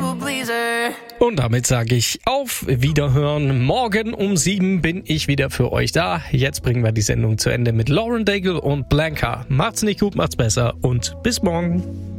people pleaser. Und damit sage ich auf Wiederhören. Morgen um 7 bin ich wieder für euch da. Jetzt bringen wir die Sendung zu Ende mit Lauren Daigle und Blanca. Macht's nicht gut, macht's besser und bis morgen.